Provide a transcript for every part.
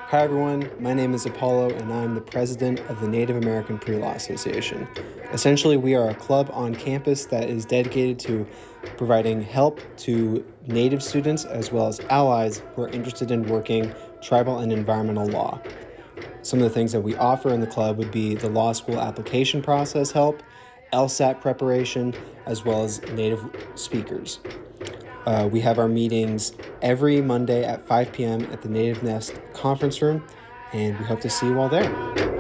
Hi, everyone. My name is Apollo, and I'm the president of the Native American Pre-Law Association. Essentially, we are a club on campus that is dedicated to providing help to Native students as well as allies who are interested in working tribal and environmental law. Some of the things that we offer in the club would be the law school application process help, LSAT preparation, as well as Native speakers. We have our meetings every Monday at 5 p.m. at the Native Nest conference room, and we hope to see you all there.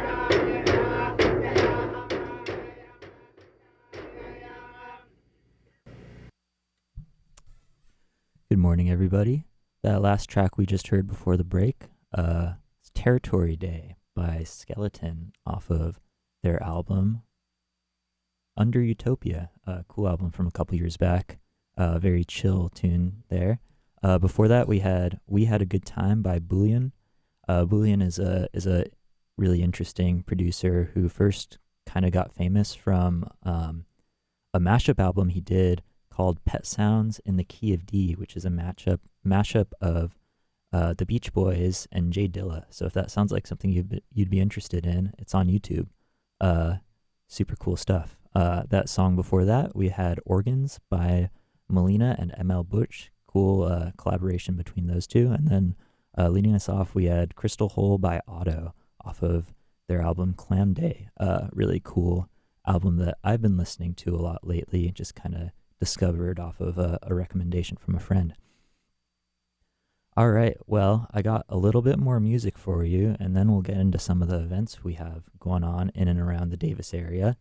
Good morning, everybody. That last track we just heard before the break, it's Territory Day by Skeleton off of their album Under Utopia, a cool album from a couple years back. Very chill tune there. Before that, we had a Good Time by Bullion. Bullion is a really interesting producer who first kind of got famous from a mashup album he did called Pet Sounds in the Key of D, which is a mashup of the Beach Boys and Jay Dilla. So if that sounds like something you'd be interested in, it's on YouTube. Super cool stuff. That song before that, we had Organs by Melina and ML Butch. Cool collaboration between those two. And then leading us off, we had Crystal Hole by Otto off of their album Clam Day. Really cool album that I've been listening to a lot lately, just kind of discovered off of a recommendation from a friend. All right, well, I got a little bit more music for you, and then we'll get into some of the events we have going on in and around the Davis area.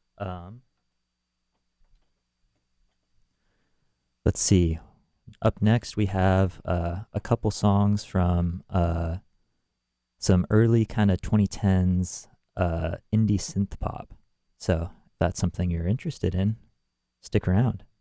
Let's see. Up next, we have a couple songs from some early kind of 2010s indie synth pop. So if that's something you're interested in, stick around.